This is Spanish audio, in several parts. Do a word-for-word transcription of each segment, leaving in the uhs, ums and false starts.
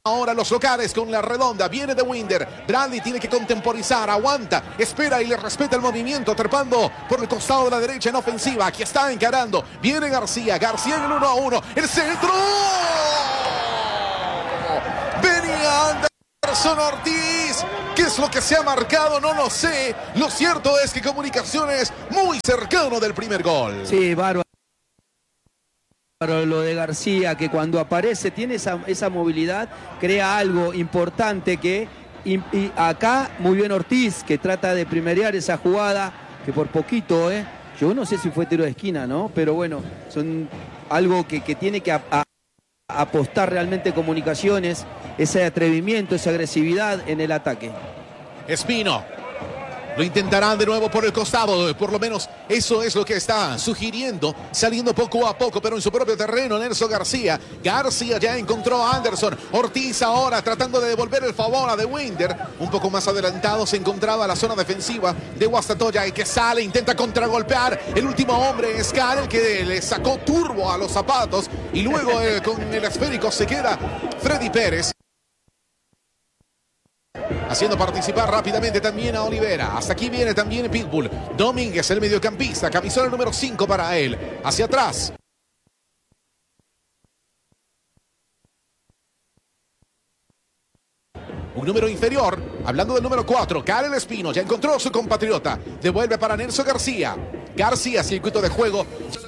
Ahora los locales con la redonda, viene de Winder, Bradley tiene que contemporizar, aguanta, espera y le respeta el movimiento, trepando por el costado de la derecha en ofensiva, aquí está encarando, viene García, García en el uno a uno, el centro, venía Anderson Ortiz, ¿qué es lo que se ha marcado? No lo sé, lo cierto es que Comunicaciones muy cercano del primer gol. Sí, bárbaro. Lo de García, que cuando aparece tiene esa, esa movilidad, crea algo importante que y, y acá muy bien Ortiz, que trata de primerear esa jugada, que por poquito, ¿eh? Yo no sé si fue tiro de esquina, ¿no? Pero bueno, son algo que, que tiene que a, a, apostar realmente Comunicaciones, ese atrevimiento, esa agresividad en el ataque. Espino. Lo intentarán de nuevo por el costado, por lo menos eso es lo que está sugiriendo, saliendo poco a poco, pero en su propio terreno, Nelson García. García ya encontró a Anderson, Ortiz ahora tratando de devolver el favor a De Winder. Un poco más adelantado se encontraba la zona defensiva de Guastatoya, el que sale, intenta contragolpear. El último hombre es Cal, el que le sacó turbo a los zapatos y luego eh, con el esférico se queda Freddy Pérez. Haciendo participar rápidamente también a Olivera. Hasta aquí viene también Pitbull. Domínguez, el mediocampista. Camisola número cinco para él. Hacia atrás. Un número inferior. Hablando del número cuatro. Karel Espino. Ya encontró a su compatriota. Devuelve para Nelson García. García, circuito de juego.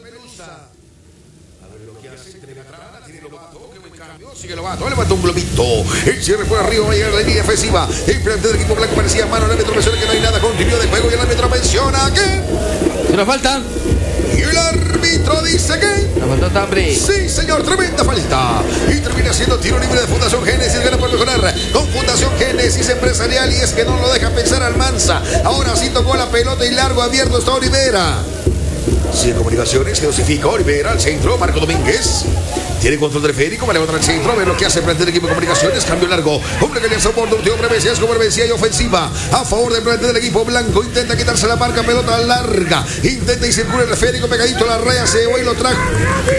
Sigue Lobato, levanta un globito. El cierre por arriba, va a llegar la línea ofensiva. El planteo del equipo blanco parecía mano. El árbitro menciona que no hay nada. Continuo de juego y el árbitro menciona que. ¿Una falta? Y el árbitro dice que. La falta Tambre. Sí, señor, tremenda falta. Y termina siendo tiro libre de Fundación Génesis. Gana por mejorar con Fundación Génesis Empresarial. Y es que no lo deja pensar Almanza. Ahora sí tocó la pelota y largo abierto está Olivera. Sigue Comunicaciones, se dosifica Olivera al centro. Marco Domínguez. Tiene control del esférico, va a levantar el centro, a ver lo que hace el plantel del equipo de Comunicaciones. Cambio largo, hombre que le hace por último brevencia, es como brevencia y ofensiva. A favor del plantel del equipo blanco, intenta quitarse la marca, pelota larga. Intenta y circula el esférico, pegadito a la raya, se va y lo trajo.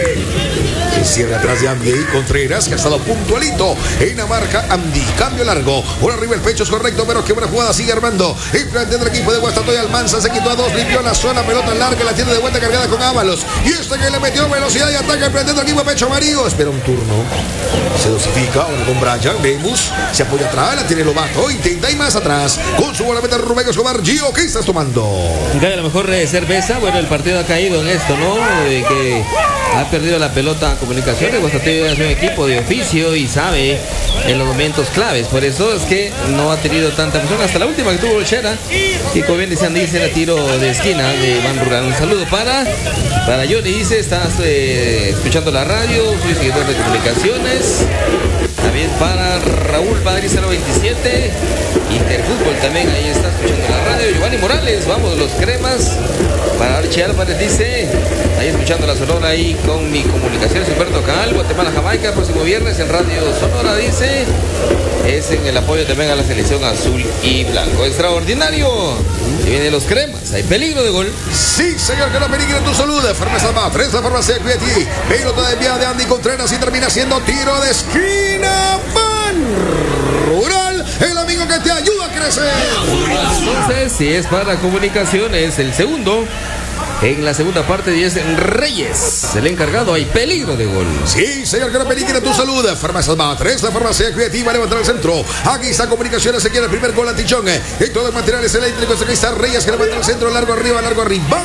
El cierre atrás de Andy y Contreras, que ha estado puntualito en la marca Andy. Cambio largo, por arriba el pecho es correcto, pero qué buena jugada sigue armando. El plantel del equipo de Guastatoya, Almanza se quitó a dos, limpió la zona, pelota larga, la tiene de vuelta cargada con Ábalos. Y este que le metió velocidad y ataca el plantel del equipo de Pecho Amarillo. Espera un turno, se dosifica, ahora con Brian, vemos, se apoya atrás, la tiene Lobato, intenta y más atrás, con su bola meta Rubén Escobar. Gio, ¿qué estás tomando? Cae a lo mejor eh, cerveza, bueno, el partido ha caído en esto, ¿no? De que ha perdido la pelota Comunicaciones. Guastatoya es un equipo de oficio y sabe en los momentos claves, por eso es que no ha tenido tanta función hasta la última que tuvo el Chera, y como bien decían, dice era tiro de esquina de Van Rural. Un saludo para para Johnny, dice, estás eh, escuchando la radio, soy seguidor de Comunicaciones. También para Raúl Padre cero veintisiete, Interfútbol también ahí está escuchando la radio. Giovanni Morales, vamos los cremas. Para Archie Álvarez dice, ahí escuchando la Sonora ahí con mi Comunicaciones. Humberto Cal, Guatemala, Jamaica, próximo viernes en Radio Sonora, dice. Es en el apoyo también a la selección azul y blanco. Extraordinario. Y vienen los cremas, hay peligro de gol. Sí, señor, que no peligro en tu salud. Farmacia Alma, tres la farmacia Cueti. Pelota de enviada de Andy Contreras y termina siendo tiro de esquina. Van Rural, el amigo que te ayuda a crecer. Entonces, si es para Comunicaciones, el segundo. En la segunda parte, diez Reyes, el encargado, hay peligro de gol. Sí, señor, que no peligro en tu salud. Farmacia Alma, tres la farmacia creativa, levantar el centro. Aquí está Comunicaciones, se quiere el primer gol antichón. Y todos los materiales eléctricos, aquí está Reyes, que levanta el centro, largo arriba, largo arriba.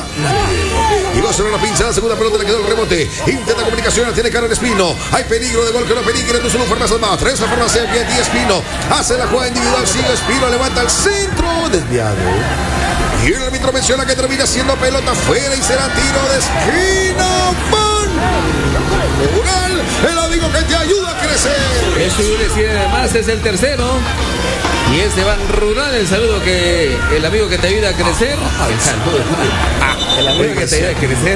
Y va a ser una pinza, la segunda pelota le quedó el rebote. Intenta Comunicaciones, tiene Karel Espino. Hay peligro de gol, que no peligro en tu salud. Farmacia Alma, tres la farmacia creativa, Espino. Hace la jugada individual, sigue Espino, levanta el centro, desviado. Y el árbitro menciona que termina siendo pelota fuera y será tiro de esquina. Van Rural, el amigo que te ayuda a crecer. Este yo decía además es el tercero. Y es de Van Rural, el saludo que el amigo que te ayuda a crecer. El saludo. Ah, el amigo que te ayuda a crecer.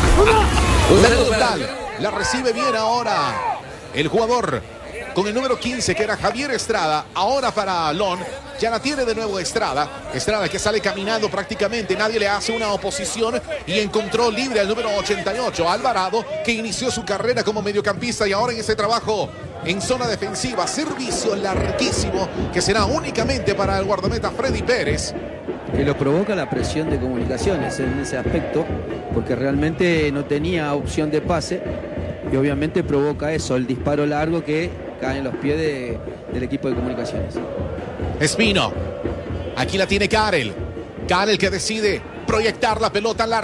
Ah, un saludo para... La recibe bien ahora el jugador con el número quince, que era Javier Estrada. Ahora para Lon, ya la tiene de nuevo Estrada. Estrada que sale caminando prácticamente, nadie le hace una oposición y encontró libre al número ochenta y ocho, Alvarado, que inició su carrera como mediocampista y ahora en ese trabajo en zona defensiva. Servicio larguísimo que será únicamente para el guardameta Freddy Pérez. Que lo provoca la presión de Comunicaciones en ese aspecto, porque realmente no tenía opción de pase y obviamente provoca eso, el disparo largo que cae en los pies de, del equipo de Comunicaciones. Espino, aquí la tiene Karel. Karel que decide proyectar la pelota larga.